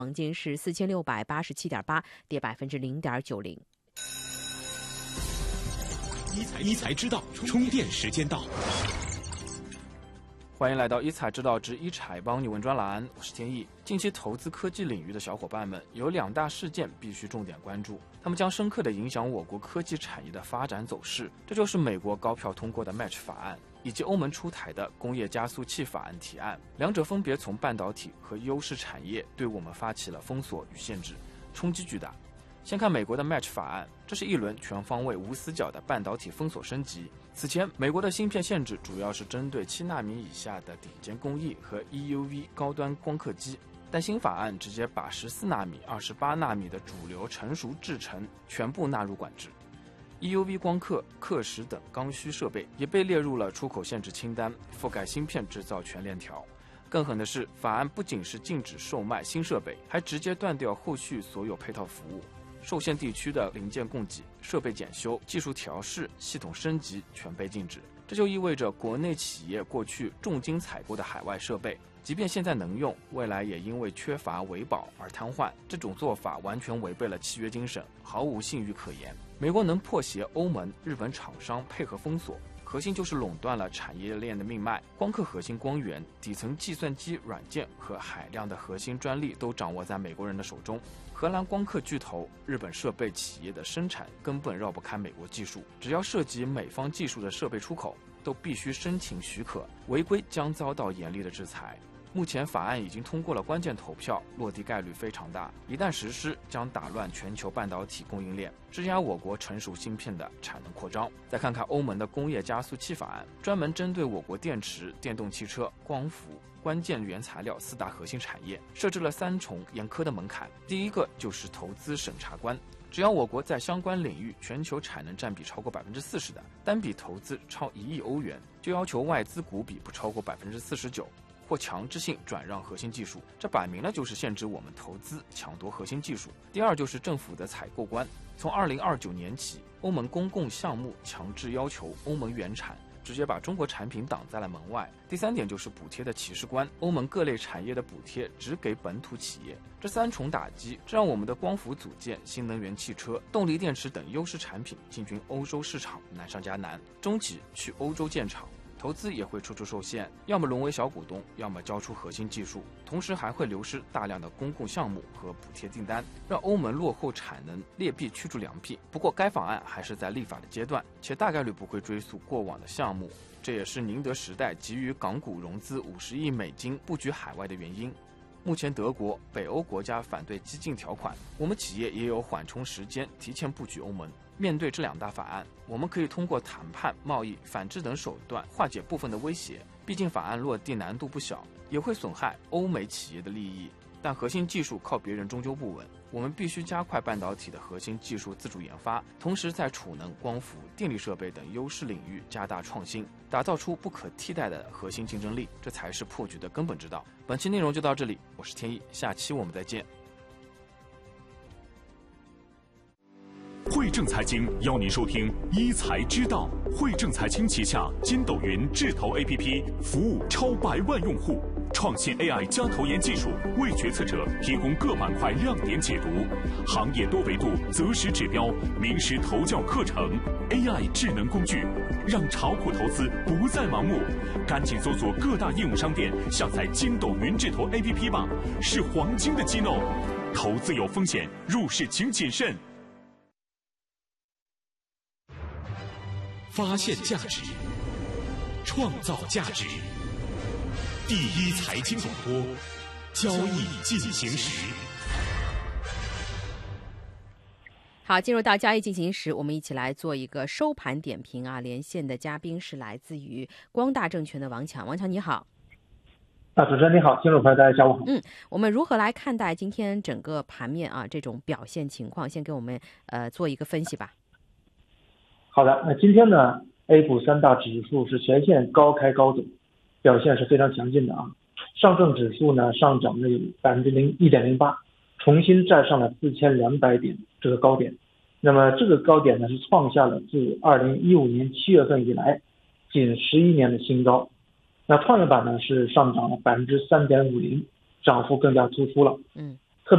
黄金是4687.8，跌0.90%。 一财知道，充电时间到。 欢迎来到一财知道之一财帮你问专栏，我是天意。近期投资科技领域的小伙伴们有2大事件必须重点关注，他们将深刻地影响我国科技产业的发展走势。这就是美国高票通过的 Match 法案，以及欧盟出台的工业加速器法案提案。两者分别从半导体和优势产业对我们发起了封锁与限制，冲击巨大。先看美国的 Match 法案，这是一轮全方位无死角的半导体封锁升级。此前，美国的芯片限制主要是针对7纳米以下的顶尖工艺和 EUV 高端光刻机，但新法案直接把14纳米、28纳米的主流成熟制程全部纳入管制。EUV 光刻、刻蚀等刚需设备也被列入了出口限制清单，覆盖芯片制造全链条。更狠的是，法案不仅是禁止售卖新设备，还直接断掉后续所有配套服务。受限地区的零件供给、设备检修、技术调试、系统升级全被禁止。这就意味着国内企业过去重金采购的海外设备，即便现在能用，未来也因为缺乏维保而瘫痪。这种做法完全违背了契约精神，毫无信誉可言。美国能破协欧盟、日本厂商配合封锁，核心就是垄断了产业链的命脉，光刻核心光源、底层计算机软件和海量的核心专利都掌握在美国人的手中。荷兰光刻巨头、日本设备企业的生产根本绕不开美国技术，只要涉及美方技术的设备出口，都必须申请许可，违规将遭到严厉的制裁。目前法案已经通过了关键投票，落地概率非常大，一旦实施将打乱全球半导体供应链，施压我国成熟芯片的产能扩张。再看看欧盟的工业加速器法案，专门针对我国电池、电动汽车、光伏、关键原材料4大核心产业，设置了3重严苛的门槛。第一个就是投资审查关，只要我国在相关领域全球产能占比超过40%的，单笔投资超1亿欧元，就要求外资股比不超过49%。或强制性转让核心技术，这摆明了就是限制我们投资、抢夺核心技术。第二就是政府的采购关，从2029年起，欧盟公共项目强制要求欧盟原产，直接把中国产品挡在了门外。第3点就是补贴的歧视关，欧盟各类产业的补贴只给本土企业。这3重打击，这让我们的光伏组件、新能源汽车、动力电池等优势产品进军欧洲市场难上加难，中企去欧洲建厂，投资也会处处受限，要么沦为小股东，要么交出核心技术，同时还会流失大量的公共项目和补贴订单，让欧盟落后产能，劣币驱逐良币。不过该法案还是在立法的阶段，且大概率不会追溯过往的项目，这也是宁德时代给予港股融资50亿美金布局海外的原因。目前德国、北欧国家反对激进条款，我们企业也有缓冲时间，提前布局欧盟。面对这2大法案，我们可以通过谈判、贸易、反制等手段化解部分的威胁，毕竟法案落地难度不小，也会损害欧美企业的利益。但核心技术靠别人终究不稳，我们必须加快半导体的核心技术自主研发，同时在储能、光伏、电力设备等优势领域加大创新，打造出不可替代的核心竞争力，这才是破局的根本之道。本期内容就到这里，我是天意，下期我们再见。 汇正财经邀您收听一财知道。汇正财经旗下筋斗云智投 APP 服务超100万用户，创新 AI 加投研技术，为决策者提供各板块亮点解读，行业多维度择时指标，名师投教课程 ，AI 智能工具，让炒股投资不再盲目。赶紧搜索各大应用商店，下载筋斗云智投 APP 吧，是黄金的机能。投资有风险，入市请谨慎。发现价值，创造价值。第一财经广播，交易进行时。 好，进入到交易进行时，我们一起来做一个收盘点评啊。连线的嘉宾是来自于光大证券的王强，王强你好。 主持人你好，听众朋友大家下午好。 我们如何来看待今天整个盘面啊这种表现情况？先给我们做一个分析吧。 好的，那今天呢 ，A 股3大指数是全线高开高走，表现是非常强劲的啊。上证指数呢上涨了1.08%，重新站上了4200点这个高点。那么这个高点呢是创下了自2015年7月份以来仅11年的新高。那创业板呢是上涨了3.50%，涨幅更加突出了。